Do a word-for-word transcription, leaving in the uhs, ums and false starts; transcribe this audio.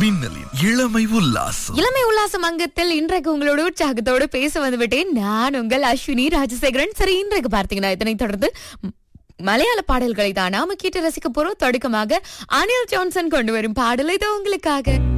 மின்னலின் இளமை உல்லாசம். இளமை உல்லாசம் அங்கத்தில் இன்றைக்கு உங்களோட உற்சாகத்தோடு பேச வந்துவிட்டேன். நான் உங்கள் அஸ்வினி ராஜசேகரன். சரி, இன்றைக்கு பார்த்தீங்கன்னா இதனை தொடர்ந்து மலையாள பாடல்களை தான் நாம கேட்டு ரசிக்க போறோம். தொடக்கமாக அனில் ஜான்சன் கொண்டு வரும் பாடல் இதோ உங்களுக்காக.